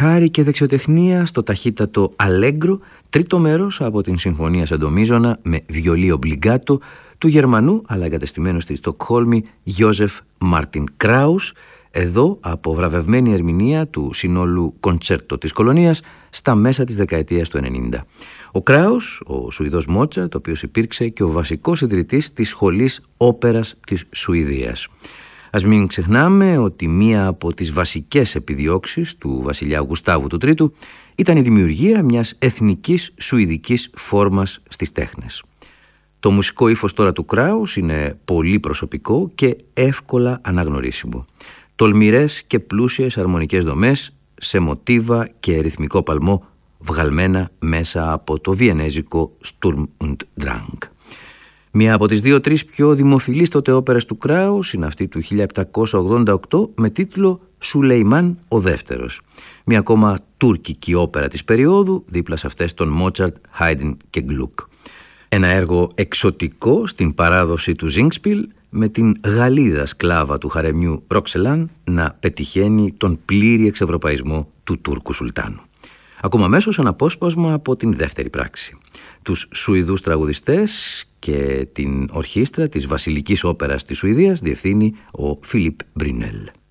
χάρη και δεξιοτεχνία στο ταχύτατο Αλέγκρο, τρίτο μέρος από την Συμφωνία Σαντομίζωνα με βιολί ομπλιγκάτο του Γερμανού αλλά εγκατεστημένου στη Στοκχόλμη Γιόζεφ Μάρτιν Κράους, εδώ από βραβευμένη ερμηνεία του συνόλου κοντσέρτο της Κολονίας στα μέσα της δεκαετίας του 90. Ο Κράους, ο Σουηδός Μότσαρτ, ο οποίος υπήρξε και ο βασικός ιδρυτής της Σχολής Όπερας της Σουηδίας. Ας μην ξεχνάμε ότι μία από τις βασικές επιδιώξεις του βασιλιά Γουστάβου του Τρίτου ήταν η δημιουργία μιας εθνικής σουηδικής φόρμας στις τέχνες. Το μουσικό ύφος τώρα του Κράους είναι πολύ προσωπικό και εύκολα αναγνωρίσιμο. Τολμηρές και πλούσιες αρμονικές δομές σε μοτίβα και ρυθμικό παλμό βγαλμένα μέσα από το βιενέζικο Sturm und Drang. Μία από τις 2-3 πιο δημοφιλείς τότε όπερες του Κράους είναι αυτή του 1788 με τίτλο «Σουλεϊμάν ο Δεύτερος». Μια ακόμα τουρκική όπερα της περίοδου δίπλα σε αυτές των Μότσαρτ, Χάιντιν και Γκλουκ. Ένα έργο εξωτικό στην παράδοση του Ζίνγκσπιλ με την Γαλλίδα σκλάβα του χαρεμιού Ροξελάν να πετυχαίνει τον πλήρη εξευρωπαϊσμό του Τούρκου Σουλτάνου. Ακόμα αμέσως ένα απόσπασμα από την δεύτερη πράξη. Τους Σουηδούς τραγουδιστές και την ορχήστρα της Βασιλικής Όπερας της Σουηδίας διευθύνει ο Φίλιπ Μπρινέλ.